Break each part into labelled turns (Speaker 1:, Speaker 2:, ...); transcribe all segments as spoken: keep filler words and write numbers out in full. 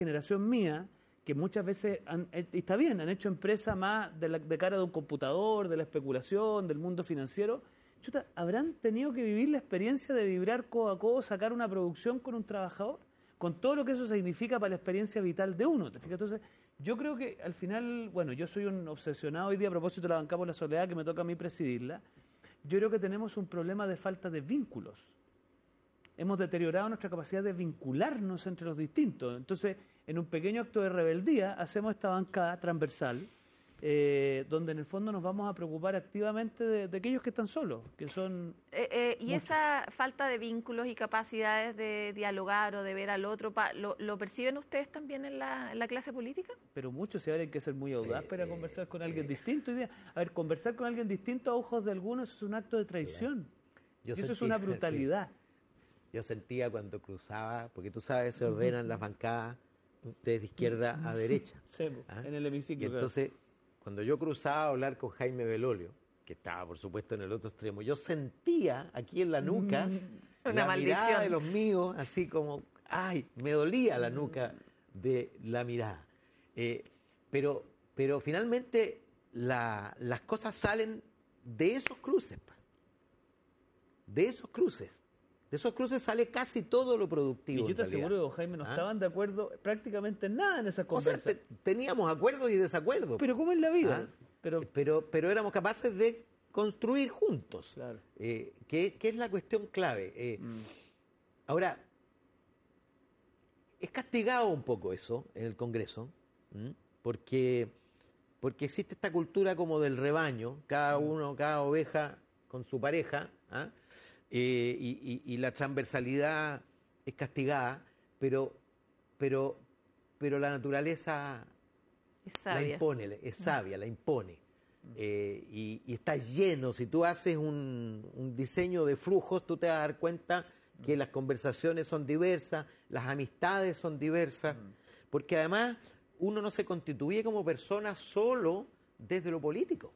Speaker 1: generación mía, que muchas veces, han, y está bien, han hecho empresas más de, la, de cara de un computador, de la especulación, del mundo financiero, chuta, ¿habrán tenido que vivir la experiencia de vibrar codo a codo, sacar una producción con un trabajador? Con todo lo que eso significa para la experiencia vital de uno, ¿te fijas? Entonces, yo creo que al final, bueno, yo soy un obsesionado hoy día a propósito de la Banca por la Soledad, que me toca a mí presidirla. Yo creo que tenemos un problema de falta de vínculos. Hemos deteriorado nuestra capacidad de vincularnos entre los distintos. Entonces, en un pequeño acto de rebeldía, hacemos esta bancada transversal, eh, donde en el fondo nos vamos a preocupar activamente de, de aquellos que están solos, que son
Speaker 2: eh, eh, Y
Speaker 1: muchos.
Speaker 2: esa falta de vínculos y capacidades de dialogar o de ver al otro, ¿lo, lo perciben ustedes también en la, en la clase política?
Speaker 1: Pero muchos, y ahora hay que ser muy audaz
Speaker 3: Eh,
Speaker 1: para conversar con alguien eh, distinto. A ver, conversar con alguien distinto a ojos de algunos es un acto de traición.
Speaker 3: Yo
Speaker 1: y eso
Speaker 3: sentí,
Speaker 1: es una brutalidad.
Speaker 3: Sí. Yo sentía cuando cruzaba, porque tú sabes, se ordenan las bancadas de izquierda a derecha.
Speaker 1: Sí, ¿ah? En el hemiciclo.
Speaker 3: Y entonces, claro, cuando yo cruzaba a hablar con Jaime Belolio, que estaba, por supuesto, en el otro extremo, yo sentía aquí en la nuca
Speaker 2: Una
Speaker 3: la
Speaker 2: maldición.
Speaker 3: mirada de los míos, así como, ay, me dolía la nuca de la mirada. Eh, pero, pero finalmente la, las cosas salen de esos cruces, de esos cruces. De esos cruces sale casi todo lo productivo.
Speaker 1: Y yo te aseguro que Jaime no ¿Ah? estaban de acuerdo prácticamente en nada en esas conversas.
Speaker 3: O sea, te, teníamos acuerdos y desacuerdos.
Speaker 1: Pero ¿cómo es la vida?
Speaker 3: ¿Ah? Pero, pero, pero éramos capaces de construir juntos.
Speaker 1: Claro.
Speaker 3: Eh, que, que es la cuestión clave. Eh, mm. Ahora, es castigado un poco eso en el Congreso, ¿m? porque, porque existe esta cultura como del rebaño, cada uno, cada oveja con su pareja, ¿ah? Eh, y, y, y la transversalidad es castigada, pero, pero, pero la naturaleza
Speaker 2: es
Speaker 3: la impone, es sabia, la impone. Eh, y, y está lleno, si tú haces un, un diseño de flujos, tú te vas a dar cuenta que las conversaciones son diversas, las amistades son diversas, porque además uno no se constituye como persona solo desde lo político.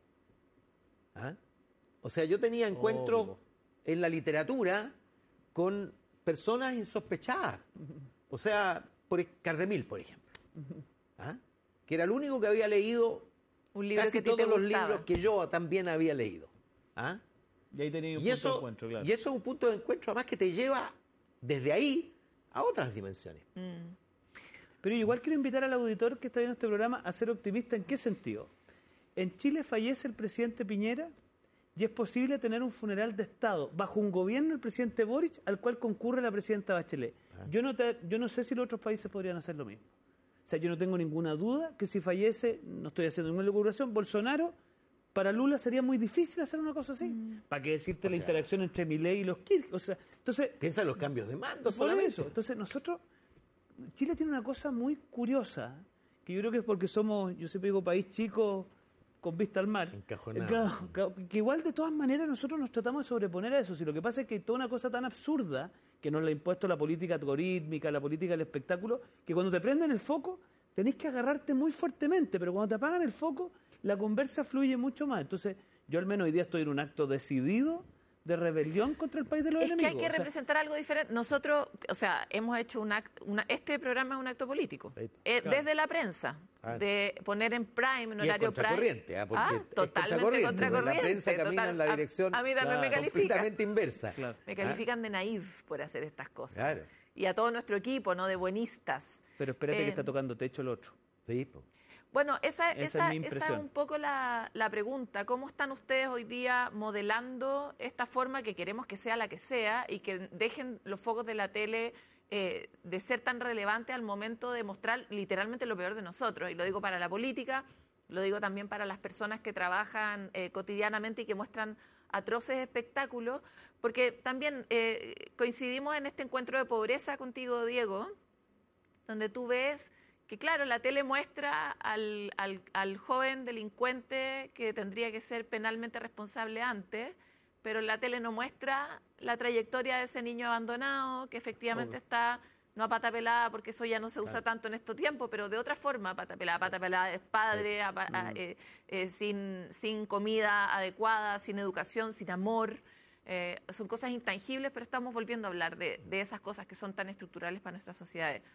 Speaker 3: ¿Ah? O sea, yo tenía encuentros oh, en la literatura con personas insospechadas. O sea, por Cardemil, por ejemplo. ¿Ah? Que era el único que había leído
Speaker 2: un libro
Speaker 3: casi
Speaker 2: que
Speaker 3: todos los
Speaker 2: gustaba.
Speaker 3: libros que yo también había leído. ¿Ah?
Speaker 1: Y ahí tenía un
Speaker 3: y
Speaker 1: punto
Speaker 3: eso,
Speaker 1: de encuentro, claro.
Speaker 3: Y eso es un punto de encuentro, además, que te lleva desde ahí a otras dimensiones.
Speaker 1: Mm. Pero igual quiero invitar al auditor que está viendo este programa a ser optimista. ¿En qué sentido? En Chile fallece el presidente Piñera y es posible tener un funeral de Estado bajo un gobierno del presidente Boric al cual concurre la presidenta Bachelet. Ah. Yo, no te, yo no sé si los otros países podrían hacer lo mismo. O sea, yo no tengo ninguna duda que si fallece, no estoy haciendo ninguna locuración, Bolsonaro, para Lula sería muy difícil hacer una cosa así. Mm. ¿Para qué decirte o la sea, interacción entre Milei y los Kirchner? O sea, entonces,
Speaker 3: piensa en los cambios de mando
Speaker 1: por
Speaker 3: solamente.
Speaker 1: Eso. Entonces, nosotros, Chile tiene una cosa muy curiosa, que yo creo que es porque somos, yo siempre digo, país chico con vista al mar.
Speaker 3: Encajonado.
Speaker 1: Que, que igual de todas maneras nosotros nos tratamos de sobreponer a eso. Si lo que pasa es que hay toda una cosa tan absurda que nos la ha impuesto la política algorítmica, la política del espectáculo, que cuando te prenden el foco tenés que agarrarte muy fuertemente, pero cuando te apagan el foco la conversa fluye mucho más. Entonces yo al menos hoy día estoy en un acto decidido de rebelión contra el país de los
Speaker 2: es
Speaker 1: enemigos.
Speaker 2: Es que hay que representar o sea, algo diferente. Nosotros, o sea, hemos hecho un acto, una, este programa es un acto político, eh, claro. desde la prensa, ah. de poner en prime, en horario prime.
Speaker 3: ¿eh? Porque
Speaker 2: ah, totalmente contracorriente.
Speaker 3: La prensa camina
Speaker 2: total,
Speaker 3: en la dirección
Speaker 2: a, a mí también claro, me califican.
Speaker 3: Completamente inversa.
Speaker 2: Claro. Me califican ¿Ah? de naif por hacer estas cosas.
Speaker 3: Claro.
Speaker 2: Y a todo nuestro equipo, ¿no? De buenistas.
Speaker 1: Pero espérate eh, que está tocando techo el otro.
Speaker 3: Sí, pues.
Speaker 2: Bueno, esa,
Speaker 1: esa,
Speaker 2: esa,
Speaker 1: es,
Speaker 2: esa es un poco la, la pregunta. ¿Cómo están ustedes hoy día modelando esta forma que queremos que sea la que sea y que dejen los focos de la tele eh, de ser tan relevantes al momento de mostrar literalmente lo peor de nosotros? Y lo digo para la política, lo digo también para las personas que trabajan eh, cotidianamente y que muestran atroces espectáculos, porque también eh, coincidimos en este encuentro de pobreza contigo, Diego, donde tú ves que claro, la tele muestra al, al, al joven delincuente que tendría que ser penalmente responsable antes, pero la tele no muestra la trayectoria de ese niño abandonado, que efectivamente okay. está, no a pata pelada, porque eso ya no se usa claro. tanto en estos tiempos, pero de otra forma, a pata pelada, pata pelada es padre, a, a, eh, eh, sin, sin comida adecuada, sin educación, sin amor. Eh, son cosas intangibles, pero estamos volviendo a hablar de, de esas cosas que son tan estructurales para nuestras sociedades.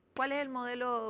Speaker 2: ¿Cuál es el modelo